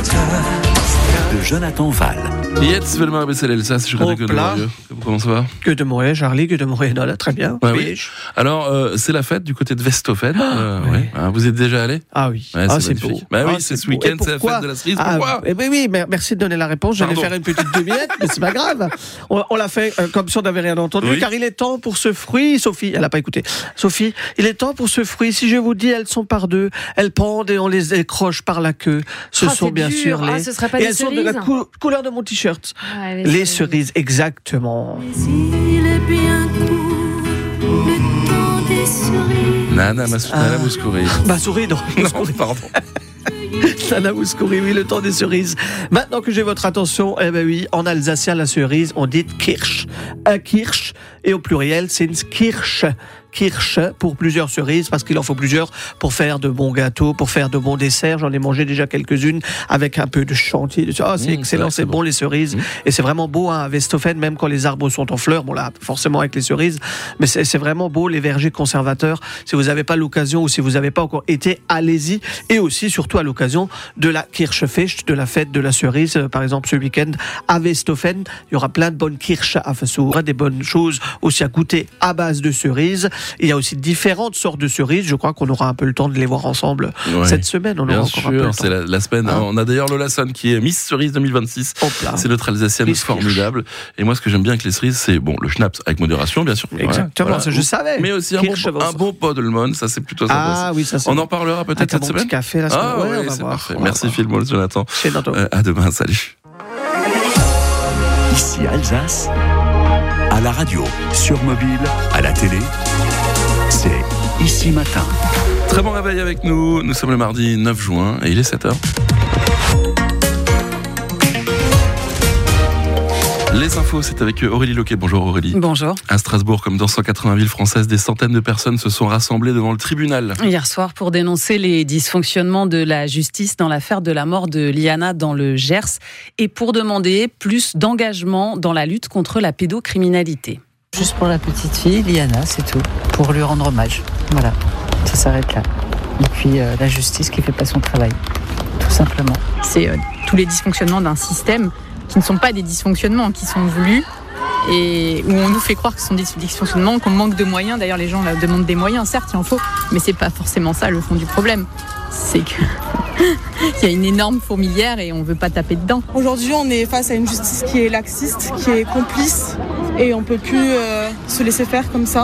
de Jonathan Val. Jetzt will mal ein bisschen Elsass, je crois que comment ça va? Que de Montréal, Charlie, que de Montréal, très bien. Ouais, oui. Alors, c'est la fête du côté de Westhoffen. Oui. Vous êtes déjà allé? Ah oui, ouais, c'est beau. Bah oui, c'est ce week-end, c'est la fête de la cerise. Pourquoi? Oui, merci de donner la réponse. J'allais faire une petite devinette, mais c'est pas grave. On l'a fait comme si on n'avait rien entendu, car il est temps pour ce fruit. Sophie, elle n'a pas écouté. Sophie, il est temps pour ce fruit. Si je vous dis, elles sont par deux, elles pendent et on les décroche par la queue. Ce sont bien sûr les. Ce serait pas et des elles cerises. sont de la couleur de mon t-shirt. Les cerises, exactement. Il est bien court, le temps des cerises. Nana Mouskouri. Mouskouri, non. Non, pardon. Nana Mouskouri, oui, le temps des cerises. Maintenant que j'ai votre attention, oui, en alsacien, la cerise, on dit Kirsch. Un Kirsch, et au pluriel, c'est une Kirsch. Kirsch pour plusieurs cerises, parce qu'il en faut plusieurs pour faire de bons gâteaux, pour faire de bons desserts. J'en ai mangé déjà quelques-unes avec un peu de chantilly. C'est excellent, c'est bon les cerises. Et c'est vraiment beau à Westhoffen, même quand les arbres sont en fleurs. Bon là, forcément avec les cerises, mais c'est vraiment beau, les vergers conservateurs. Si vous n'avez pas l'occasion ou si vous n'avez pas encore été, allez-y. Et aussi, surtout à l'occasion de la Kirschfest, de la fête de la cerise. Par exemple, ce week-end à Westhoffen, il y aura plein de bonnes Kirsch à faire, des bonnes choses aussi à goûter à base de cerises. Il y a aussi différentes sortes de cerises. Je crois qu'on aura un peu le temps de les voir ensemble cette semaine. On aura encore un peu le temps. C'est la semaine. On a d'ailleurs Lola Son qui est Miss Cerise 2026. C'est notre Alsacienne formidable. Et moi, ce que j'aime bien avec les cerises, c'est le schnapps avec modération, bien sûr. Exactement, voilà. Ça je savais. Mais aussi un bon Podelmon, ça c'est plutôt sympa. Ah oui, ça c'est. On en parlera peut-être cette semaine. Petit café la semaine. Oui, c'est parfait. Merci Phil Moll, Jonathan. À demain, salut. Ici Alsace, à la radio, sur mobile, à la télé, c'est Ici Matin. Très bon réveil avec nous. Nous sommes le mardi 9 juin et il est 7h. Les infos, c'est avec Aurélie Loquet. Bonjour Aurélie. Bonjour. À Strasbourg, comme dans 180 villes françaises, des centaines de personnes se sont rassemblées devant le tribunal. Hier soir, pour dénoncer les dysfonctionnements de la justice dans l'affaire de la mort de Liana dans le Gers et pour demander plus d'engagement dans la lutte contre la pédocriminalité. Juste pour la petite fille, Liana, c'est tout. Pour lui rendre hommage. Voilà, ça s'arrête là. Et puis la justice qui fait pas son travail, tout simplement. C'est tous les dysfonctionnements d'un système qui ne sont pas des dysfonctionnements, qui sont voulus et où on nous fait croire que ce sont des dysfonctionnements, qu'on manque de moyens. D'ailleurs, les gens demandent des moyens, certes, il en faut, mais c'est pas forcément ça le fond du problème. C'est que il y a une énorme fourmilière et on veut pas taper dedans. Aujourd'hui, on est face à une justice qui est laxiste, qui est complice et on peut plus se laisser faire comme ça.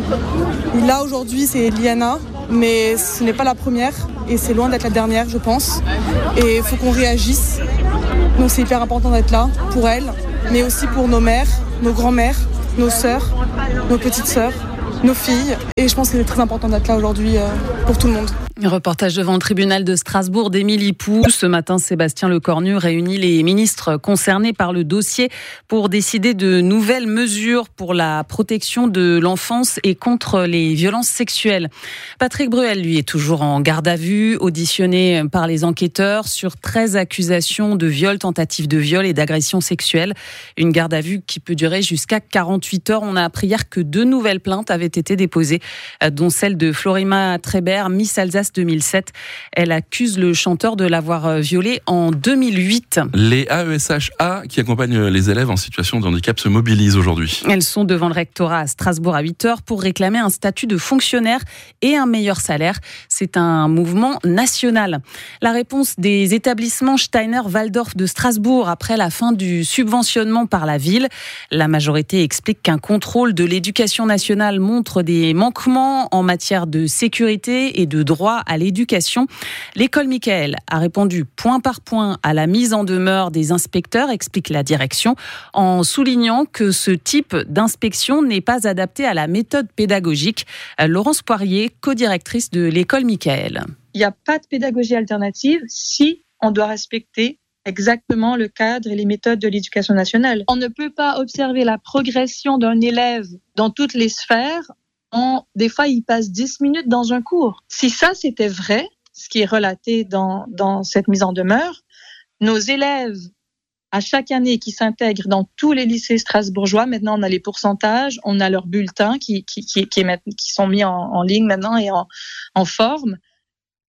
Là, aujourd'hui, c'est Liana, mais ce n'est pas la première et c'est loin d'être la dernière, je pense. Et il faut qu'on réagisse. Donc c'est hyper important d'être là pour elle, mais aussi pour nos mères, nos grands-mères, nos sœurs, nos petites sœurs, nos filles. Et je pense que c'est très important d'être là aujourd'hui pour tout le monde. Reportage devant le tribunal de Strasbourg d'Émilie Pou. Ce matin, Sébastien Lecornu réunit les ministres concernés par le dossier pour décider de nouvelles mesures pour la protection de l'enfance et contre les violences sexuelles. Patrick Bruel, lui, est toujours en garde à vue, auditionné par les enquêteurs sur 13 accusations de viol, tentative de viol et d'agression sexuelle. Une garde à vue qui peut durer jusqu'à 48 heures. On a appris hier que 2 nouvelles plaintes avaient été déposées, dont celle de Florima Tréber, Miss Alsace 2007. Elle accuse le chanteur de l'avoir violée en 2008. Les AESH-A qui accompagnent les élèves en situation de handicap se mobilisent aujourd'hui. Elles sont devant le rectorat à Strasbourg à 8h pour réclamer un statut de fonctionnaire et un meilleur salaire. C'est un mouvement national. La réponse des établissements Steiner-Waldorf de Strasbourg après la fin du subventionnement par la ville. La majorité explique qu'un contrôle de l'éducation nationale montre des manquements en matière de sécurité et de droit à l'éducation. L'école Michael a répondu point par point à la mise en demeure des inspecteurs, explique la direction, en soulignant que ce type d'inspection n'est pas adapté à la méthode pédagogique. Laurence Poirier, co-directrice de l'école Michael. Il n'y a pas de pédagogie alternative si on doit respecter exactement le cadre et les méthodes de l'éducation nationale. On ne peut pas observer la progression d'un élève dans toutes les sphères. Des fois, il passe 10 minutes dans un cours. Si ça, c'était vrai, ce qui est relaté dans cette mise en demeure, nos élèves, à chaque année, qui s'intègrent dans tous les lycées strasbourgeois, maintenant, on a les pourcentages, on a leurs bulletins qui sont mis en ligne maintenant et en forme.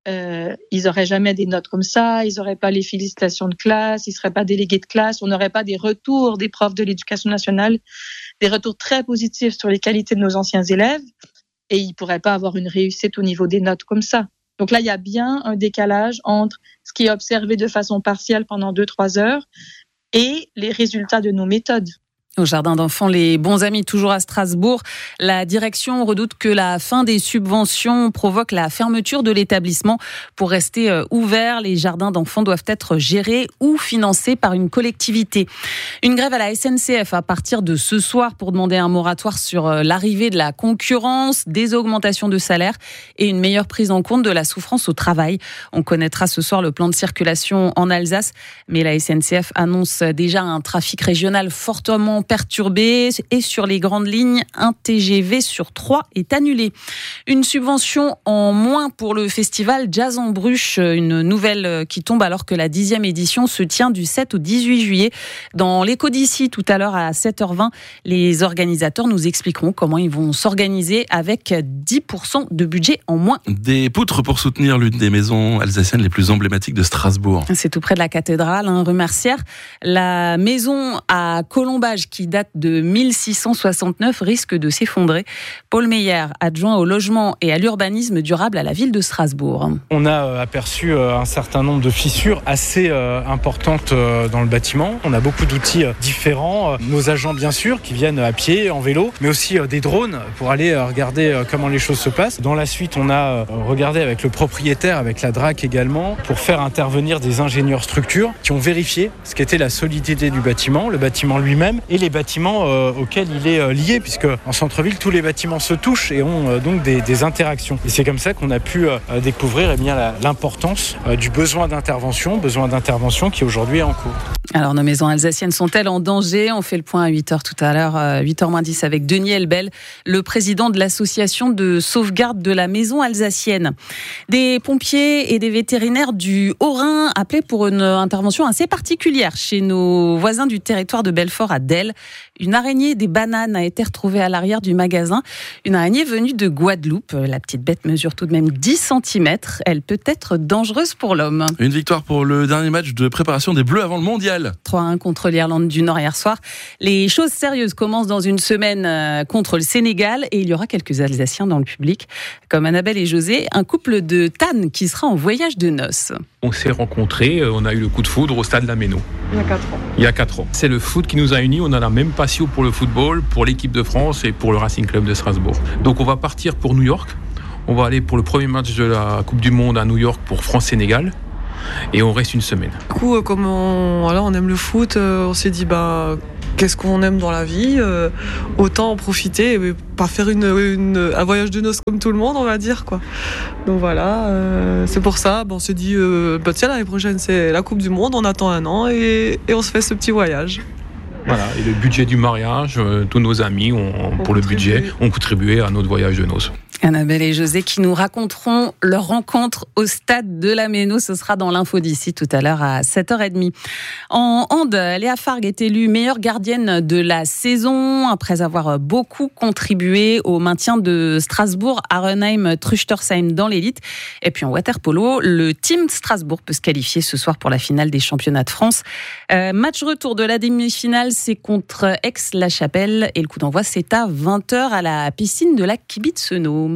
ils n'auraient jamais des notes comme ça, ils n'auraient pas les félicitations de classe, ils ne seraient pas délégués de classe, on n'aurait pas des retours des profs de l'éducation nationale, des retours très positifs sur les qualités de nos anciens élèves, et ils ne pourraient pas avoir une réussite au niveau des notes comme ça. Donc là, il y a bien un décalage entre ce qui est observé de façon partielle pendant 2-3 heures et les résultats de nos méthodes. Au jardin d'enfants Les Bons Amis, toujours à Strasbourg, la direction redoute que la fin des subventions provoque la fermeture de l'établissement. Pour rester ouvert, les jardins d'enfants doivent être gérés ou financés par une collectivité. Une grève à la SNCF à partir de ce soir pour demander un moratoire sur l'arrivée de la concurrence, des augmentations de salaire et une meilleure prise en compte de la souffrance au travail. On connaîtra ce soir le plan de circulation en Alsace, mais la SNCF annonce déjà un trafic régional fortement perturbé et sur les grandes lignes, un TGV sur 3 est annulé. Une subvention en moins pour le festival Jazz en Bruche, une nouvelle qui tombe alors que la 10e édition se tient du 7 au 18 juillet. Dans l'écho d'ici, tout à l'heure à 7h20, les organisateurs nous expliqueront comment ils vont s'organiser avec 10% de budget en moins. Des poutres pour soutenir l'une des maisons alsaciennes les plus emblématiques de Strasbourg. C'est tout près de la cathédrale, rue Mercière. La maison à Colombage, qui date de 1669, risque de s'effondrer. Paul Meyer, adjoint au logement et à l'urbanisme durable à la ville de Strasbourg. On a aperçu un certain nombre de fissures assez importantes dans le bâtiment. On a beaucoup d'outils différents. Nos agents, bien sûr, qui viennent à pied, en vélo, mais aussi des drones pour aller regarder comment les choses se passent. Dans la suite, on a regardé avec le propriétaire, avec la DRAC également, pour faire intervenir des ingénieurs structures qui ont vérifié ce qu'était la solidité du bâtiment, le bâtiment lui-même et les bâtiments auxquels il est lié, puisque en centre-ville, tous les bâtiments se touchent et ont donc des interactions. Et c'est comme ça qu'on a pu découvrir l'importance du besoin d'intervention qui aujourd'hui est en cours. Alors, nos maisons alsaciennes sont-elles en danger ? On fait le point à 8h tout à l'heure, 8h-10 avec Denis Elbel, le président de l'association de sauvegarde de la maison alsacienne. Des pompiers et des vétérinaires du Haut-Rhin appelés pour une intervention assez particulière chez nos voisins du territoire de Belfort à Delle. Une araignée des bananes a été retrouvée à l'arrière du magasin. Une araignée venue de Guadeloupe. La petite bête mesure tout de même 10 cm. Elle peut être dangereuse pour l'homme. Une victoire pour le dernier match de préparation des Bleus avant le mondial. 3-1 contre l'Irlande du Nord hier soir. Les choses sérieuses commencent dans une semaine contre le Sénégal et il y aura quelques Alsaciens dans le public, comme Annabelle et José, un couple de Tannes qui sera en voyage de noces. On s'est rencontrés, on a eu le coup de foudre au stade Lameno. Il y a 4 ans. C'est le foot qui nous a unis, on a la même passion pour le football, pour l'équipe de France et pour le Racing Club de Strasbourg. Donc on va partir pour New York. On va aller pour le premier match de la Coupe du Monde à New York pour France-Sénégal. Et on reste une semaine. Du coup, comme on aime le foot, on s'est dit qu'est-ce qu'on aime dans la vie, autant en profiter et pas faire un voyage de noces comme tout le monde, on va dire, quoi. Donc voilà, c'est pour ça, on s'est dit tiens, l'année prochaine c'est la Coupe du Monde, on attend 1 an et on se fait ce petit voyage. Voilà, et le budget du mariage, tous nos amis pour le budget ont contribué à notre voyage de noces. Annabelle et José qui nous raconteront leur rencontre au stade de Lameno. Ce sera dans l'info d'ici tout à l'heure à 7h30. En hand, Léa Fargue est élue meilleure gardienne de la saison après avoir beaucoup contribué au maintien de Strasbourg, Arenheim, Truchtersheim dans l'élite. Et puis en waterpolo, le team Strasbourg peut se qualifier ce soir pour la finale des championnats de France. Match retour de la demi-finale, c'est contre Aix-la-Chapelle et le coup d'envoi c'est à 20h à la piscine de la Kibitzeno.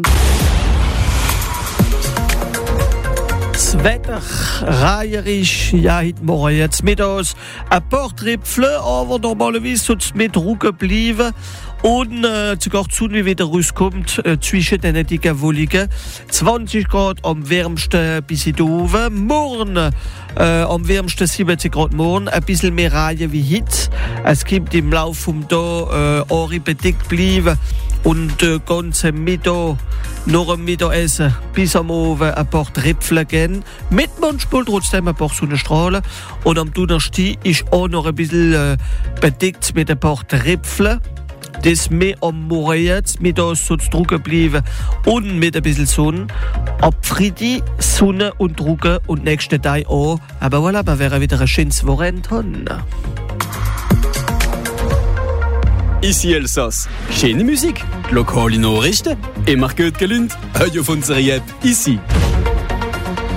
Das Wetter reierig, ja, heute Morgen jetzt mittags ein paar Tripfel, aber normalerweise soll es mit Ruhe bleiben. Und sogar die Sonne wieder rauskommt zwischen den dicken Wolken. 20 Grad am wärmsten bis in die oben. Morgen am wärmsten 70 Grad morgen. Ein bisschen mehr Reihen wie heute. Es gibt im Laufe des Tages auch bedeckt bleiben. Und ganze Mittag, nach dem Mittagessen bis am Abend ein paar Tröpfchen geben. Mit manchmal trotzdem ein paar Sonnenstrahlen. Und am Donnerstag ist auch noch ein bisschen bedeckt mit ein paar Tröpfchen. Das mehr am Morgen jetzt, mittags soll es trocken bleiben und mit ein bisschen Sonne. Ab Freitag Sonne und trocken und nächsten Tag auch. Aber voilà, wir werden wieder ein schönes Wochenende haben. Ici Elsass. Schöne Musik, lokale Nachrichten, immer gut gelünt, Radio von Seriette, ici.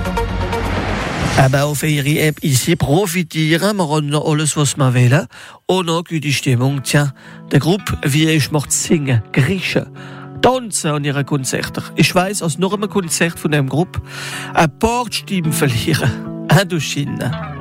Aber auf ihre App ici profitieren, wir haben noch alles, was wir wollen. Und noch gute Stimmung, tja. Der Gruppe, wie ich macht singen, griechen, tanzen an ihren Konzerten. Ich weiss, aus noch einem Konzert von dem Gruppe, ein paar Stimmen verlieren. Indochine.